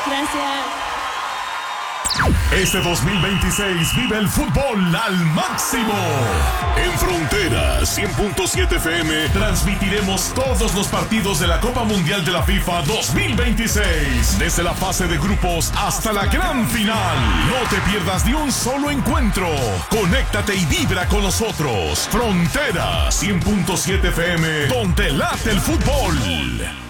Gracias. Este 2026 vive el fútbol al máximo. En Fronteras 100.7 FM transmitiremos todos los partidos de la Copa Mundial de la FIFA 2026. Desde la fase de grupos hasta la gran final. No te pierdas ni un solo encuentro. Conéctate y vibra con nosotros. Fronteras 100.7 FM, donde late el fútbol.